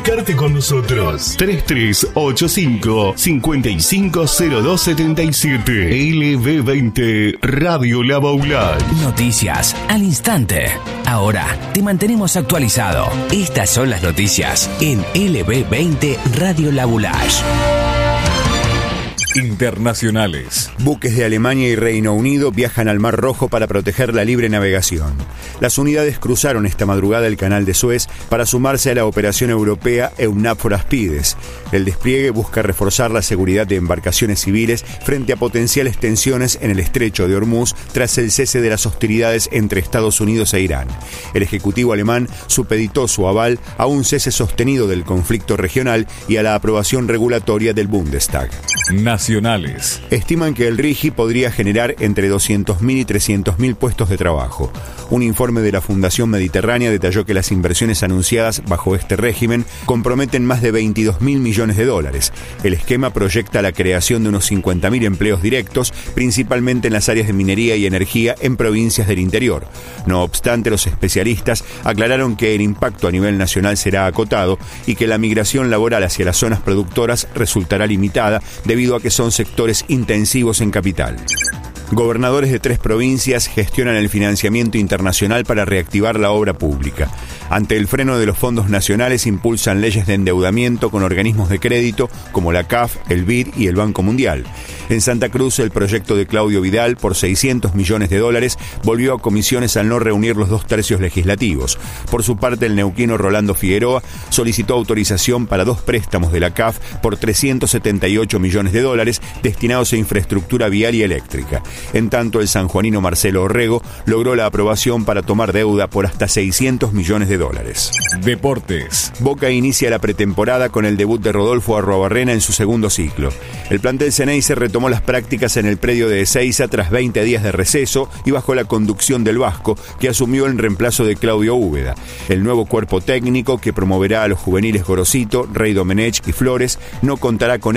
comunicarte con nosotros. 3385-550277. LB20 Radio La Baulach. Noticias al instante. Ahora te mantenemos actualizado. Estas son las noticias en LB20 Radio La Baulach. Internacionales. Buques de Alemania y Reino Unido viajan al Mar Rojo para proteger la libre navegación. Las unidades cruzaron esta madrugada el canal de Suez para sumarse a la operación europea EUNAVFOR Aspides. El despliegue busca reforzar la seguridad de embarcaciones civiles frente a potenciales tensiones en el estrecho de Hormuz tras el cese de las hostilidades entre Estados Unidos e Irán. El Ejecutivo alemán supeditó su aval a un cese sostenido del conflicto regional y a la aprobación regulatoria del Bundestag. Nacionales. Estiman que el RIGI podría generar entre 200.000 y 300.000 puestos de trabajo. Un informe de la Fundación Mediterránea detalló que las inversiones anunciadas bajo este régimen comprometen más de 22.000 millones de dólares. El esquema proyecta la creación de unos 50.000 empleos directos, principalmente en las áreas de minería y energía en provincias del interior. No obstante, los especialistas aclararon que el impacto a nivel nacional será acotado y que la migración laboral hacia las zonas productoras resultará limitada debido a que son sectores intensivos en capital. Gobernadores de 3 provincias gestionan el financiamiento internacional para reactivar la obra pública. Ante el freno de los fondos nacionales, impulsan leyes de endeudamiento con organismos de crédito como la CAF, el BID y el Banco Mundial. En Santa Cruz, el proyecto de Claudio Vidal, por $600 millones, volvió a comisiones al no reunir los 2/3 legislativos. Por su parte, el neuquino Rolando Figueroa solicitó autorización para 2 préstamos de la CAF por $378 millones destinados a infraestructura vial y eléctrica. En tanto, el sanjuanino Marcelo Orrego logró la aprobación para tomar deuda por hasta $600 millones. Deportes. Boca inicia la pretemporada con el debut de Rodolfo Arruabarrena en su segundo ciclo. El plantel Ceneice retomó las prácticas en el predio de Ezeiza tras 20 días de receso y bajo la conducción del vasco, que asumió en reemplazo de Claudio Úbeda. El nuevo cuerpo técnico, que promoverá a los juveniles Gorosito, Rey Domenech y Flores, no contará con